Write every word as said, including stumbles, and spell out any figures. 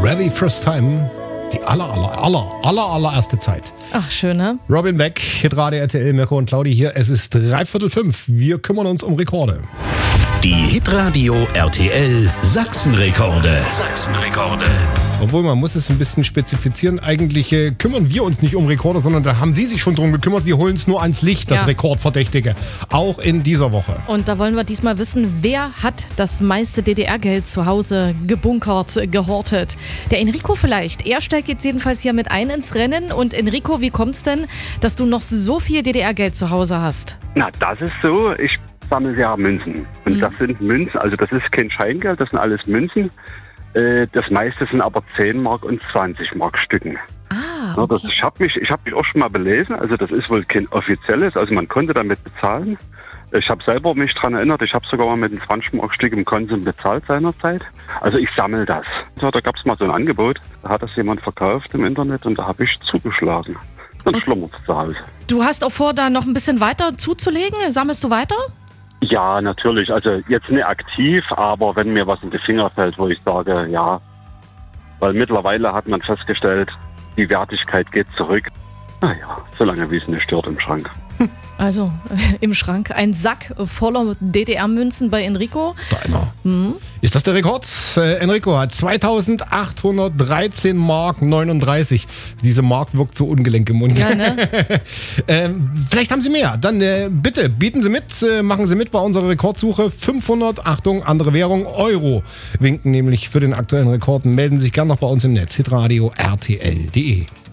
Very First Time. Die aller, aller, aller, aller, allererste Zeit. Ach, schön, ne? Robin Beck, Hitradio R T L, Mirko und Claudi hier. Es ist dreiviertel fünf. Wir kümmern uns um Rekorde. Die Hitradio R T L Sachsenrekorde. Sachsenrekorde. Obwohl, man muss es ein bisschen spezifizieren. Eigentlich äh, kümmern wir uns nicht um Rekorde, sondern da haben Sie sich schon drum gekümmert. Wir holen es nur ans Licht, das Ja. Rekordverdächtige. Auch in dieser Woche. Und da wollen wir diesmal wissen, wer hat das meiste D D R-Geld zu Hause gebunkert, gehortet? Der Enrico vielleicht. Er steigt jetzt jedenfalls hier mit ein ins Rennen. Und Enrico, wie kommt's denn, dass du noch so viel D D R-Geld zu Hause hast? Na, das ist so. Ich sammle ja Münzen. Und mhm. das sind Münzen, also das ist kein Scheingeld, das sind alles Münzen. Äh, das meiste sind aber zehn Mark und zwanzig Mark Stücken. Ah, okay. Ja, das, ich habe mich, ich hab mich auch schon mal belesen, also das ist wohl kein offizielles, also man konnte damit bezahlen. Ich habe selber mich daran erinnert, ich habe sogar mal mit einem zwanzig Mark Stück im Konsum bezahlt seinerzeit. Also ich sammle das. Ja, da gab es mal so ein Angebot, da hat das jemand verkauft im Internet und da habe ich zugeschlagen. Dann schlummert es zu Hause. Du hast auch vor, da noch ein bisschen weiter zuzulegen? Sammelst du weiter? Ja, natürlich. Also jetzt nicht aktiv, aber wenn mir was in die Finger fällt, wo ich sage, ja, weil mittlerweile hat man festgestellt, die Wertigkeit geht zurück. Naja, solange wie es nicht stört im Schrank. Also im Schrank ein Sack voller D D R-Münzen bei Enrico. Deiner. Mhm. Ist das der Rekord? Äh, Enrico hat zweitausendachthundertdreizehn Mark neununddreißig. Diese Mark wirkt so ungelenk im Mund. Ja, ne? ähm, vielleicht haben Sie mehr. Dann äh, bitte bieten Sie mit, äh, machen Sie mit bei unserer Rekordsuche. fünfhundert, Achtung, andere Währung, Euro winken nämlich für den aktuellen Rekord. Melden Sie sich gerne noch bei uns im Netz. hitradio R T L punkt de